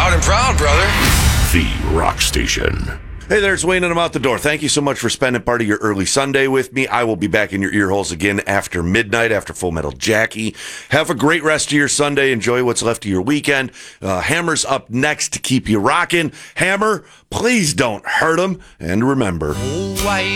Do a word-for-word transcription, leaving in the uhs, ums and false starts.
Loud and proud, brother. The Rock Station. Hey there, it's Wayne and I'm out the door. Thank you so much for spending part of your early Sunday with me. I will be back in your ear holes again after midnight, after Full Metal Jackie. Have a great rest of your Sunday. Enjoy what's left of your weekend. Uh, Hammer's up next to keep you rocking. Hammer, please don't hurt him. And remember... Oh, why